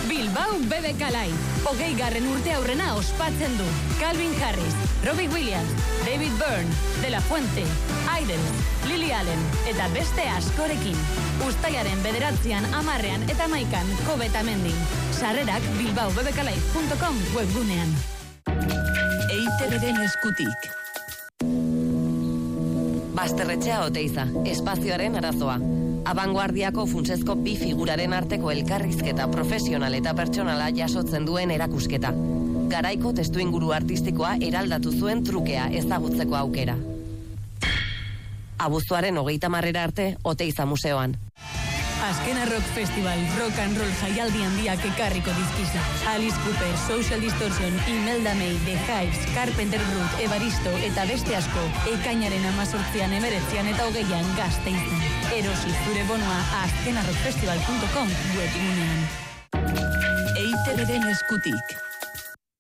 Bilbao BBK Live. 20. urte aurrena ospatzen du. Calvin Harris, Robbie Williams, David Byrne, De La Fuente, Idles, Lily Allen eta beste askorekin. Uztailaren 9, 10 eta 11 Kobe eta Mendi. Sarrerak bilbaobbklive.com webgunean. EITB-den eskutik. Basterretxea Oteiza, espazioaren arazoa. Abanguardiako funtsezko bi figuraren arteko elkarrizketa profesional eta pertsonala jasotzen duen erakusketa. Garaiko testuinguru artistikoa eraldatu zuen trukea ezagutzeko aukera. Abuztuaren 30 arte Oteiza museoan. Azkena Rock Festival, rock and roll jaialdi handiak ekarriko dizkizu. Alice Cooper, Social Distortion, Imelda May, The Hives, Carpenter Brut, Evaristo eta beste asko. Ekainaren 18an, 19an eta 20an Gasteizen. Erosi zure bonoa azkenarockfestival.com webgunean. EITB-den eskutik.